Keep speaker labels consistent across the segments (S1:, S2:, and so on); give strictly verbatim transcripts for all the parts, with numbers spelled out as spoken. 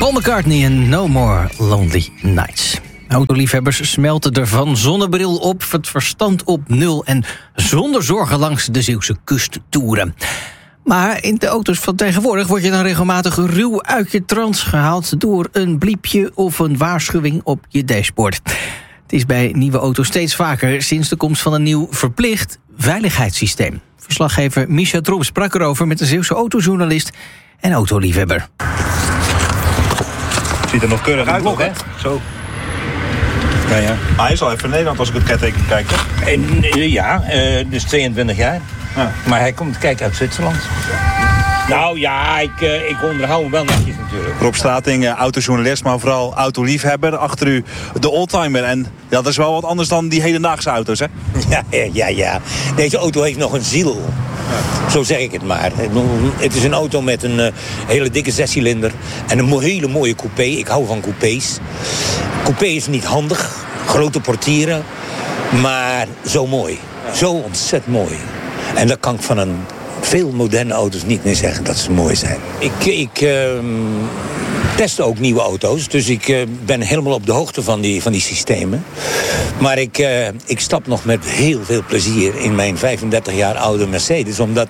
S1: Paul McCartney en No More Lonely Nights. Autoliefhebbers smelten er van zonnebril op, het verstand op nul en zonder zorgen langs de Zeeuwse kust toeren. Maar in de auto's van tegenwoordig word je dan regelmatig ruw uit je trance gehaald door een bliepje of een waarschuwing op je dashboard. Het is bij nieuwe auto's steeds vaker sinds de komst van een nieuw verplicht veiligheidssysteem. Verslaggever Misha Troep sprak erover met een Zeeuwse autojournalist en autoliefhebber.
S2: Ziet er nog keurig uit, toch, hè? Zo. Ja, ja. Maar hij is al even in Nederland als ik het ketteken kijk, toch?
S3: En, ja, uh, dus tweeëntwintig jaar. Ja. Maar hij komt kijken uit Zwitserland. Nou ja, ik, uh, ik onderhoud hem wel netjes natuurlijk.
S2: Rob Strating, uh, autojournalist, maar vooral autoliefhebber. Achter u de oldtimer. En ja, dat is wel wat anders dan die hedendaagse auto's, hè?
S3: Ja, ja, ja. Deze auto heeft nog een ziel. Ja. Zo zeg ik het maar. Het is een auto met een uh, hele dikke zescilinder. En een hele mooie coupé. Ik hou van coupés. Coupé is niet handig. Grote portieren. Maar zo mooi. Zo ontzettend mooi. En dat kan ik van een veel moderne auto's niet meer zeggen dat ze mooi zijn. Ik, ik uh, test ook nieuwe auto's, dus ik uh, ben helemaal op de hoogte van die, van die systemen. Maar ik, uh, ik stap nog met heel veel plezier in mijn vijfendertig jaar oude Mercedes, omdat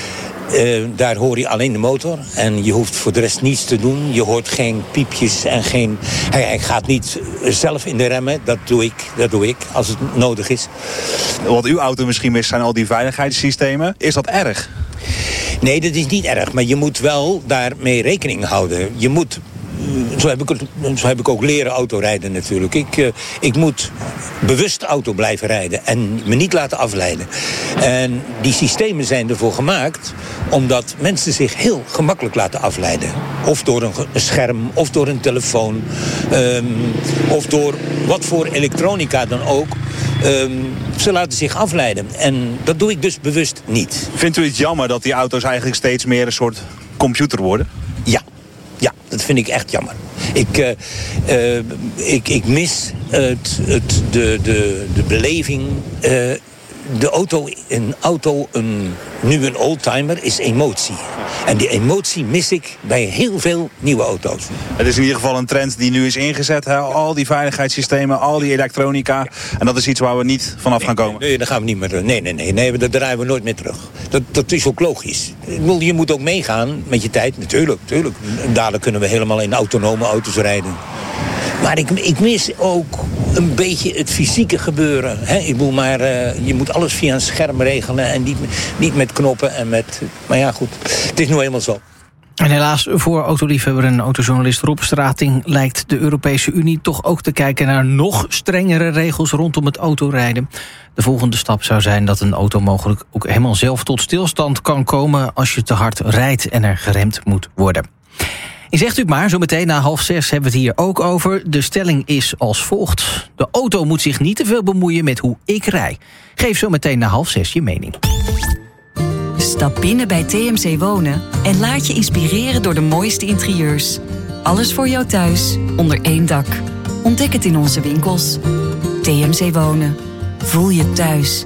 S3: Uh, daar hoor je alleen de motor en je hoeft voor de rest niets te doen. Je hoort geen piepjes en geen... Hij, hij gaat niet zelf in de remmen, dat doe ik, dat doe ik als het nodig is.
S2: Wat uw auto misschien mist zijn al die veiligheidssystemen. Is dat erg?
S3: Nee, dat is niet erg, maar je moet wel daarmee rekening houden. Je moet... Zo heb, ik, zo heb ik ook leren autorijden natuurlijk. Ik, uh, ik moet bewust auto blijven rijden en me niet laten afleiden. En die systemen zijn ervoor gemaakt omdat mensen zich heel gemakkelijk laten afleiden. Of door een, een scherm, of door een telefoon, um, of door wat voor elektronica dan ook. Um, ze laten zich afleiden. En dat doe ik dus bewust niet.
S2: Vindt u het jammer dat die auto's eigenlijk steeds meer een soort computer worden?
S3: Ja. Ja, dat vind ik echt jammer. Ik, uh, uh, ik, ik mis het, het, de, de, de beleving. Uh, de auto, een auto, een, nu een oldtimer, is emotie. En die emotie mis ik bij heel veel nieuwe auto's.
S2: Het is in ieder geval een trend die nu is ingezet. Hè? Al die veiligheidssystemen, al die elektronica. Ja. En dat is iets waar we niet vanaf
S3: nee,
S2: gaan komen.
S3: Nee, daar gaan we niet meer terug. Nee, nee, nee, nee, daar draaien we nooit meer terug. Dat, dat is ook logisch. Je moet ook meegaan met je tijd, natuurlijk. natuurlijk. Dadelijk kunnen we helemaal in autonome auto's rijden. Maar ik, ik mis ook een beetje het fysieke gebeuren. Hè? Ik bedoel, maar uh, je moet alles via een scherm regelen en niet, niet met knoppen en met... Maar ja, goed, het is nu eenmaal zo.
S1: En helaas voor autoliefhebber en autojournalist Rob Strating lijkt de Europese Unie toch ook te kijken naar nog strengere regels rondom het autorijden. De volgende stap zou zijn dat een auto mogelijk ook helemaal zelf tot stilstand kan komen als je te hard rijdt en er geremd moet worden. En zegt u het maar, zometeen na half zes hebben we het hier ook over. De stelling is als volgt. De auto moet zich niet te veel bemoeien met hoe ik rij. Geef zometeen na half zes je mening.
S4: Stap binnen bij T M C Wonen en laat je inspireren door de mooiste interieurs. Alles voor jou thuis, onder één dak. Ontdek het in onze winkels. T M C Wonen. Voel je thuis.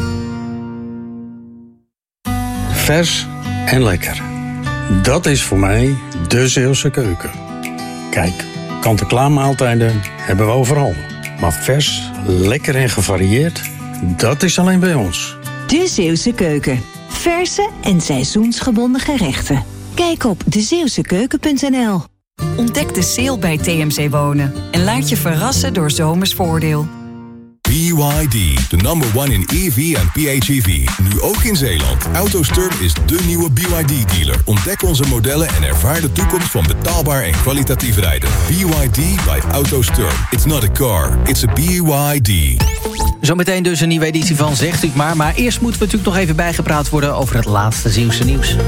S5: Vers en lekker. Dat is voor mij de Zeeuwse keuken. Kijk, kant-en-klaar maaltijden hebben we overal. Maar vers, lekker en gevarieerd, dat is alleen bij ons.
S6: De Zeeuwse keuken. Verse en seizoensgebonden gerechten. Kijk op de zeeuwse keuken punt n l.
S4: Ontdek de sale bij T M C Wonen en laat je verrassen door zomers voordeel.
S7: B Y D, de number one in E V en P H E V. Nu ook in Zeeland. AutoSturm is de nieuwe B Y D-dealer. Ontdek onze modellen en ervaar de toekomst van betaalbaar en kwalitatief rijden. B Y D by AutoSturm. It's not a car, it's a B Y D.
S1: Zometeen dus een nieuwe editie van Zegt u het maar. Maar eerst moeten we natuurlijk nog even bijgepraat worden over het laatste Zeeuwse nieuws.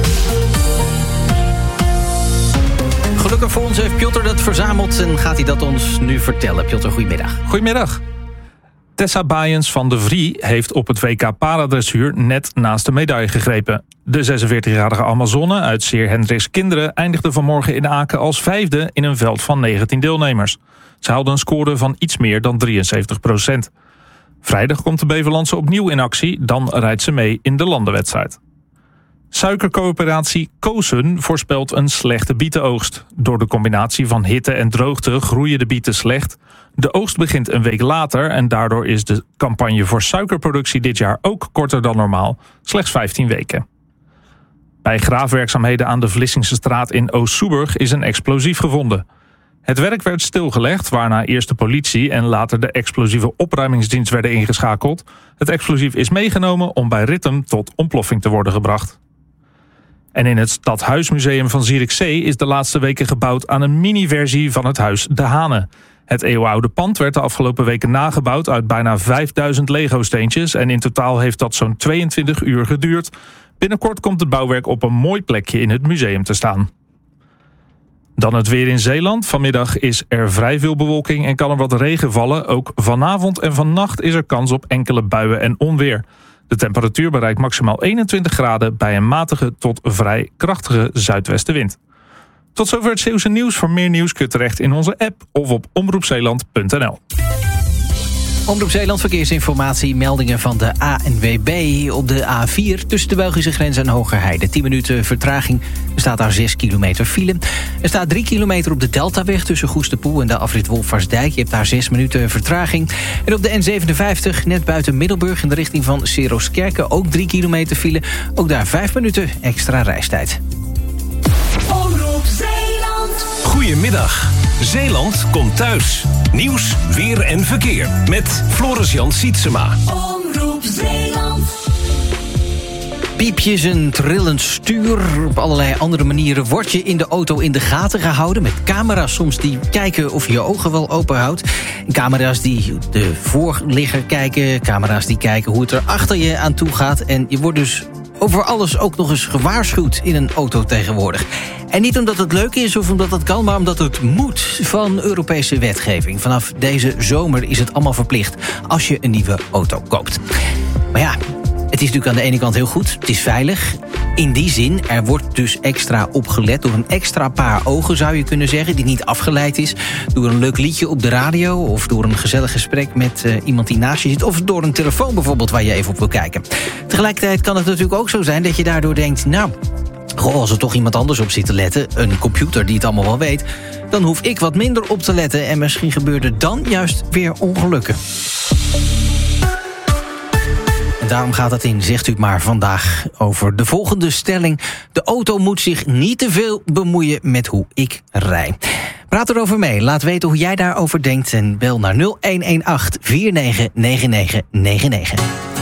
S1: Gelukkig voor ons heeft Piotr dat verzameld en gaat hij dat ons nu vertellen. Piotr, goedemiddag.
S8: Goedemiddag. Tessa Baaiens van de Vrie heeft op het W K paradressuur net naast de medaille gegrepen. De zesenveertigjarige Amazone uit Seer Hendricks Kinderen eindigde vanmorgen in Aken als vijfde in een veld van negentien deelnemers. Ze haalde een score van iets meer dan drieënzeventig procent. Vrijdag komt de Beverlandse opnieuw in actie, dan rijdt ze mee in de landenwedstrijd. Suikercoöperatie Koosen voorspelt een slechte bietenoogst. Door de combinatie van hitte en droogte groeien de bieten slecht. De oogst begint een week later en daardoor is de campagne voor suikerproductie dit jaar ook korter dan normaal, slechts vijftien weken. Bij graafwerkzaamheden aan de Vlissingse straat in Oost-Soeburg is een explosief gevonden. Het werk werd stilgelegd, waarna eerst de politie en later de explosieve opruimingsdienst werden ingeschakeld. Het explosief is meegenomen om bij Rittem tot ontploffing te worden gebracht. En in het Stadhuismuseum van Zierikzee is de laatste weken gebouwd aan een mini-versie van het huis De Hanen. Het eeuwenoude pand werd de afgelopen weken nagebouwd uit bijna vijfduizend Lego-steentjes en in totaal heeft dat zo'n tweeëntwintig uur geduurd. Binnenkort komt het bouwwerk op een mooi plekje in het museum te staan. Dan het weer in Zeeland. Vanmiddag is er vrij veel bewolking en kan er wat regen vallen. Ook vanavond en vannacht is er kans op enkele buien en onweer. De temperatuur bereikt maximaal eenentwintig graden bij een matige tot vrij krachtige zuidwestenwind. Tot zover het Zeeuwse nieuws. Voor meer nieuws kun je terecht in onze app of op omroep zeeland punt n l.
S1: Omroep Zeeland verkeersinformatie, meldingen van de A N W B op de A vier tussen de Belgische grens en Hogerheide. tien minuten vertraging, er staat daar zes kilometer file. Er staat drie kilometer op de Deltaweg tussen Goestepoel en de afrit Wolfvarsdijk. Je hebt daar zes minuten vertraging. En op de N zevenenvijftig, net buiten Middelburg in de richting van Seroskerke, ook drie kilometer file. Ook daar vijf minuten extra reistijd.
S9: Omroep Zeeland.
S10: Goedemiddag. Zeeland komt thuis. Nieuws, weer en verkeer. Met Floris-Jan Sietsema.
S9: Omroep Zeeland.
S1: Piepjes, een trillend stuur. Op allerlei andere manieren word je in de auto in de gaten gehouden. Met camera's soms die kijken of je je ogen wel open houdt. Camera's die de voorligger kijken. Camera's die kijken hoe het er achter je aan toe gaat. En je wordt dus over alles ook nog eens gewaarschuwd in een auto tegenwoordig. En niet omdat het leuk is of omdat het kan, maar omdat het moet van Europese wetgeving. Vanaf deze zomer is het allemaal verplicht als je een nieuwe auto koopt. Maar ja, het is natuurlijk aan de ene kant heel goed. Het is veilig. In die zin, er wordt dus extra op gelet door een extra paar ogen, zou je kunnen zeggen, die niet afgeleid is door een leuk liedje op de radio of door een gezellig gesprek met uh, iemand die naast je zit of door een telefoon bijvoorbeeld waar je even op wil kijken. Tegelijkertijd kan het natuurlijk ook zo zijn dat je daardoor denkt, nou, goh, als er toch iemand anders op zit te letten, een computer die het allemaal wel weet, dan hoef ik wat minder op te letten en misschien gebeuren dan juist weer ongelukken. En daarom gaat het in Zegt u het maar vandaag over de volgende stelling. De auto moet zich niet te veel bemoeien met hoe ik rij. Praat erover mee. Laat weten hoe jij daarover denkt en bel naar nul een een acht vier negen negen negen negen negen.